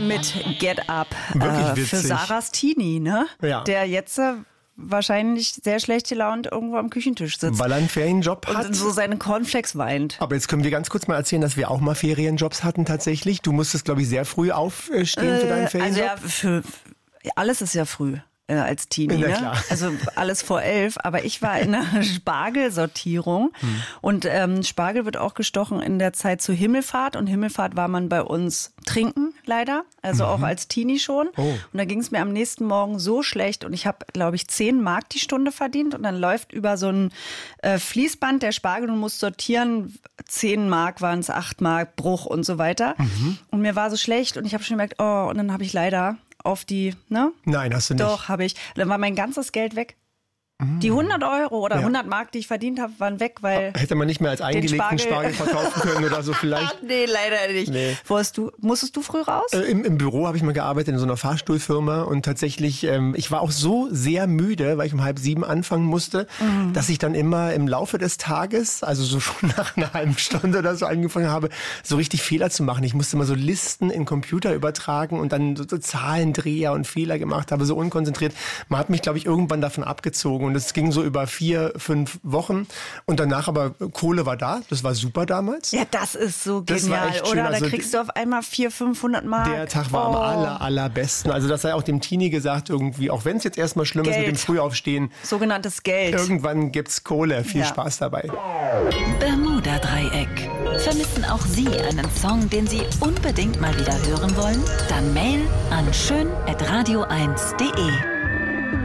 mit Get Up Wirklich für witzig. Sarahs Teenie, ne? Ja. Der jetzt wahrscheinlich sehr schlecht gelaunt irgendwo am Küchentisch sitzt. Weil er einen Ferienjob hat. Und so seine Cornflakes weint. Aber jetzt können wir ganz kurz mal erzählen, dass wir auch mal Ferienjobs hatten tatsächlich. Du musstest, glaube ich, sehr früh aufstehen für deinen Ferienjob. Also alles ist ja früh. Als Teenie, Na ne? klar. Also alles vor 11, aber ich war in einer Spargelsortierung und Spargel wird auch gestochen in der Zeit zur Himmelfahrt und Himmelfahrt war man bei uns trinken, leider, also auch als Teenie schon und da ging es mir am nächsten Morgen so schlecht und ich habe, glaube ich, 10 Mark die Stunde verdient und dann läuft über so ein Fließband der Spargel und muss sortieren, 10 Mark waren es, 8 Mark, Bruch und so weiter und mir war so schlecht und ich habe schon gemerkt, oh, und dann habe ich leider auf die, ne? Nein, hast du nicht. Doch, habe ich. Dann war mein ganzes Geld weg. Die 100 Euro oder 100 Mark, die ich verdient habe, waren weg, weil... Hätte man nicht mehr als eingelegten Spargel verkaufen können oder so vielleicht? Nee, leider nicht. Nee. Musstest du früh raus? Im Büro habe ich mal gearbeitet in so einer Fahrstuhlfirma und tatsächlich, ich war auch so sehr müde, weil ich um 6:30 anfangen musste, dass ich dann immer im Laufe des Tages, also so schon nach einer halben Stunde oder so angefangen habe, so richtig Fehler zu machen. Ich musste mal so Listen in den Computer übertragen und dann so Zahlendreher und Fehler gemacht habe, so unkonzentriert. Man hat mich, glaube ich, irgendwann davon abgezogen und es ging so über 4-5 Wochen und danach aber Kohle war da, das war super damals. Ja, das ist so Das war genial, echt schön. oder? Also da kriegst du auf einmal 400-500 Mark. Der Tag war am allerbesten. Also das sei auch dem Teenie gesagt irgendwie, auch wenn es jetzt erstmal schlimm ist mit dem Frühaufstehen. Sogenanntes Geld. Irgendwann gibt's Kohle. Viel Spaß dabei. Bermuda-Dreieck. Vermissen auch Sie einen Song, den Sie unbedingt mal wieder hören wollen? Dann Mail an schön@radio1.de.